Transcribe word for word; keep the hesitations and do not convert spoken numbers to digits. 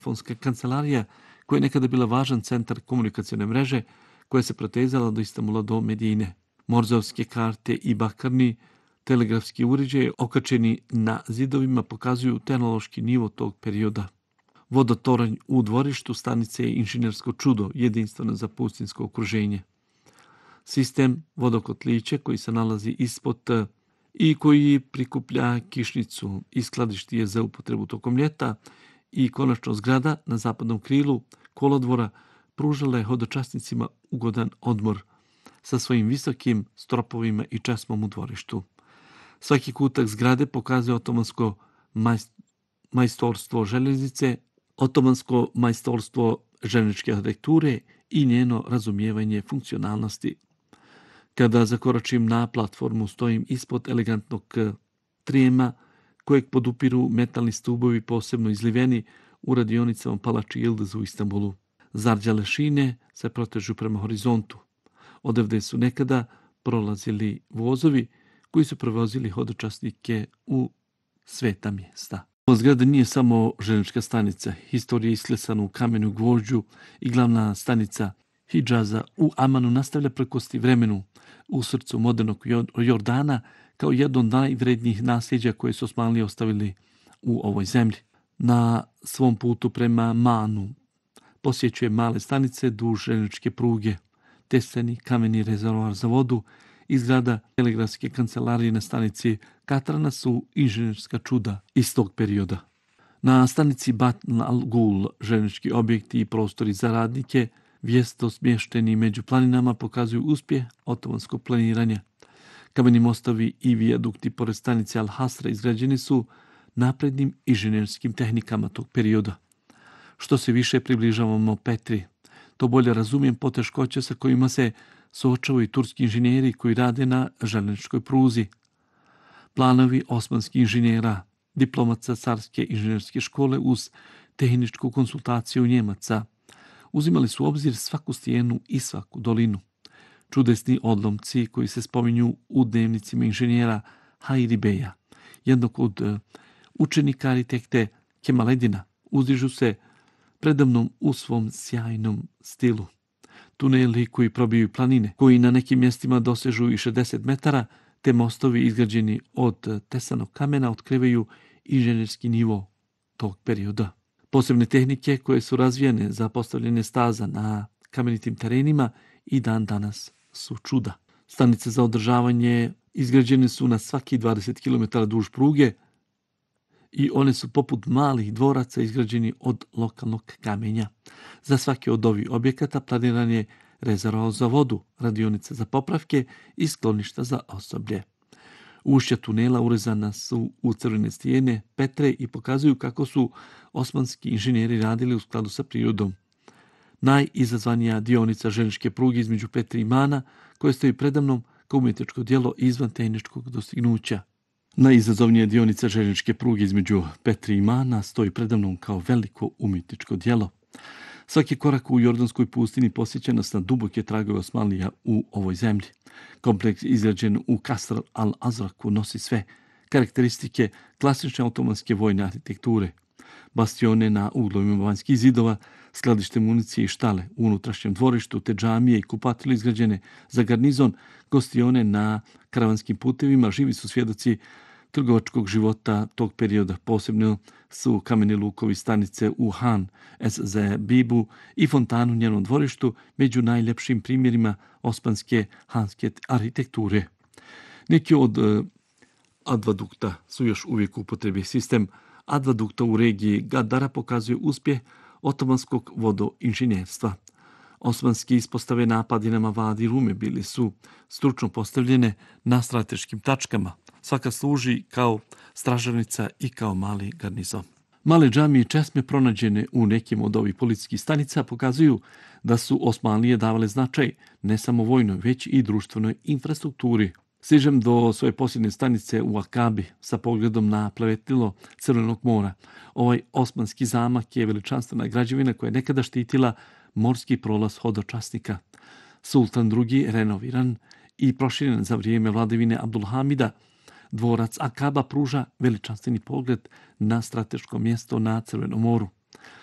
telefonska kancelarija koja je nekada bila važan centar komunikacione mreže koja se protezala do Istanbula do Medine. Morzovske karte i bakarni telegrafski uređaji okačeni na zidovima pokazuju tehnološki nivo tog perioda. Vodotoranj u dvorištu stanice je inženjersko čudo, jedinstveno za pustinsko okruženje. Sistem vodokotlića koji se nalazi ispod i koji prikuplja kišnicu i skladišti je za upotrebu tokom ljeta i konačno zgrada na zapadnom krilu kolodvora pružala je hodočasnicima ugodan odmor sa svojim visokim stropovima i česmom u dvorištu. Svaki kutak zgrade pokazuje otomansko majstorstvo željeznice, otomansko majstorstvo željezničke arhitekture i njeno razumijevanje funkcionalnosti. Kada zakoračim na platformu, stojim ispod elegantnog trijema kojeg podupiru metalni stubovi posebno izliveni u radionicama Palači Yıldız u Istanbulu. Zarđale šine se protežu prema horizontu. Odavde su nekada prolazili vozovi koji su prevozili hodočasnike u sveta mjesta. Ova zgrada nije samo željeznička stanica. Historija je isklesana u kamenu gvožđu i glavna stanica Hidžaza u Amanu nastavlja prekosti vremenu u srcu modernog Jordana kao jedno od najvrednijih nasljeđa koje su Osmanlije ostavili u ovoj zemlji. Na svom putu prema Manu posjećuje male stanice duž željezničke pruge, tesani kameni rezervoar za vodu i zgrada telegrafske kancelarije na stanici Katrana su inženjerska čuda iz tog perioda. Na stanici Batn al-Gul željeznički objekti i prostori za radnike vjesto smješteni među planinama pokazuju uspjeh otomanskog planiranja. Kameni mostovi i vijadukti pored stanice Al-Hasra izgrađeni su naprednim inženjerskim tehnikama tog perioda. Što se više približavamo Petri, to bolje razumijem poteškoće sa kojima se suočavaju turski inženjeri koji rade na željezničkoj pruzi. Planovi osmanskih inženjera, diplomaca carske inženjerske škole uz tehničku konsultaciju Njemaca, uzimali su u obzir svaku stijenu i svaku dolinu. Čudesni odlomci koji se spominju u dnevnicima inženjera Hayri Beja, jednog od učenika arhitekte Kemaledina, uzdižu se predamnom u svom sjajnom stilu. Tuneli koji probiju planine, koji na nekim mjestima dosežu i šezdeset metara, te mostovi izgrađeni od tesanog kamena otkrivaju inženjerski nivo tog perioda. Posebne tehnike koje su razvijene za postavljanje staza na kamenitim terenima i dan danas su čuda. Stanice za održavanje izgrađene su na svaki dvadeset kilometara duž pruge i one su poput malih dvoraca izgrađeni od lokalnog kamenja. Za svaki od ovih objekata planiran je rezervoar za vodu, radionica za popravke i skloništa za osoblje. Ušća tunela urezana su u crvene stijene Petre i pokazuju kako su osmanski inženjeri radili u skladu sa prirodom. Najizazvanija dionica željezničke pruge između Petre i Mana, koja stoji predamnom kao umjetničko djelo izvan tehničkog dostignuća. Najizazovnija dionica željezničke pruge između Petre i Mana stoji predamnom kao veliko umjetničko djelo. Svaki korak u Jordanskoj pustini posjeća nas na duboke tragove Osmanlija u ovoj zemlji. Kompleks izgrađen u Kasr al-Azraku nosi sve karakteristike klasične otomanske vojne arhitekture. Bastione na uglovima vanjskih zidova, skladište municije i štale u unutrašnjem dvorištu, te džamije i kupatile izgrađene za garnizon, gostione na karavanskim putevima, živi su svjedoci trgovačkog života tog perioda. Posebno su kameni lukovi stanice u Han es Bibu i fontanu u njenom dvorištu među najljepšim primjerima osmanske hanske arhitekture. Neki od uh, advadukta su još uvijek u upotrebi. Sistem advadukta u regiji Gadara pokazuje uspjeh otomanskog vodoinženjerstva. Osmanski ispostave na padinama Vadi Rume bili su stručno postavljene na strateškim tačkama. Svaka služi kao stražarnica i kao mali garnizon. Male džamije i česme pronađene u nekim od ovih policijskih stanica pokazuju da su Osmanlije davale značaj ne samo vojnoj, već i društvenoj infrastrukturi. Stižem do svoje posljednje stanice u Akabi sa pogledom na plevetilo Crvenog mora. Ovaj osmanski zamak je veličanstvena građevina koja je nekada štitila morski prolaz hodočasnika. Sultan drugi renoviran i proširen za vrijeme vladavine Abdulhamida, dvorac Akaba pruža veličanstveni pogled na strateško mjesto na Crvenom moru.